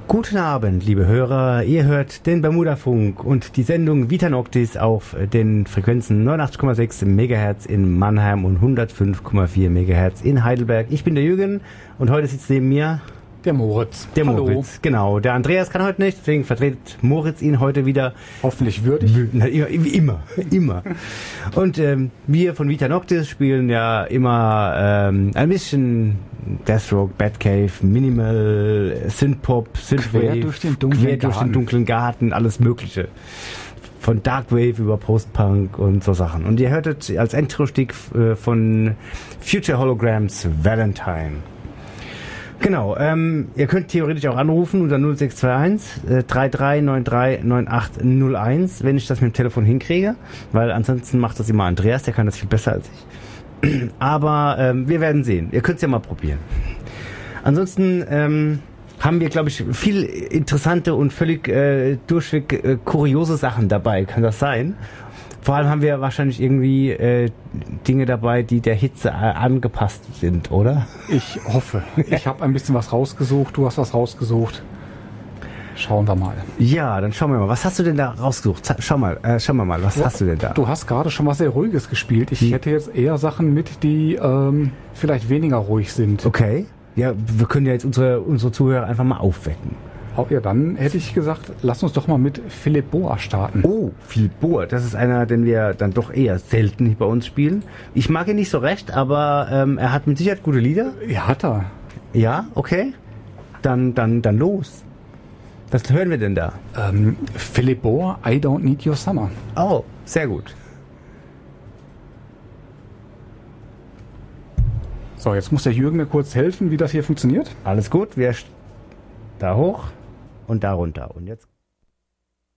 Guten Abend, liebe Hörer. Ihr hört den Bermuda-Funk und die Sendung Vita Noctis auf den Frequenzen 89,6 MHz in Mannheim und 105,4 MHz in Heidelberg. Ich bin der Jürgen und heute sitzt neben mir der Moritz. Der Hallo. Moritz, genau. Der Andreas kann heute nicht, deswegen vertritt Moritz ihn heute wieder. Hoffentlich würdig. Immer. Und wir von Vita Noctis spielen ja immer ein bisschen Deathstroke, Batcave, Minimal, Synthpop, Synthwave, quer durch den dunklen Garten, alles Mögliche. Von Darkwave über Post-Punk und so Sachen. Und ihr hörtet als Intro-Stück von Future Holograms Valentine. Genau, ihr könnt theoretisch auch anrufen unter 0621 3393 9801, wenn ich das mit dem Telefon hinkriege, weil ansonsten macht das immer Andreas, der kann das viel besser als ich. Aber wir werden sehen, ihr könnt es ja mal probieren. Ansonsten haben wir, glaube ich, viel interessante und völlig durchweg kuriose Sachen dabei, kann das sein? Vor allem haben wir wahrscheinlich irgendwie Dinge dabei, die der Hitze angepasst sind, oder? Ich hoffe. Ich habe ein bisschen was rausgesucht, du hast was rausgesucht. Schauen wir mal. Ja, dann schauen wir mal. Was hast du denn da rausgesucht? Schauen wir mal, was hast du denn da? Du hast gerade schon was sehr Ruhiges gespielt. Ich hätte jetzt eher Sachen mit, die vielleicht weniger ruhig sind. Okay. Ja, wir können ja jetzt unsere Zuhörer einfach mal aufwecken. Ja, dann hätte ich gesagt, lass uns doch mal mit Philipp Boa starten. Oh, Philipp Boa, das ist einer, den wir dann doch eher selten bei uns spielen. Ich mag ihn nicht so recht, aber er hat mit Sicherheit gute Lieder. Ja, hat er. Ja, okay. Dann los. Was hören wir denn da? Philipp Boa, I Don't Need Your Summer. Oh, sehr gut. So, jetzt muss der Jürgen mir kurz helfen, wie das hier funktioniert. Alles gut, wir da hoch und da runter. Und jetzt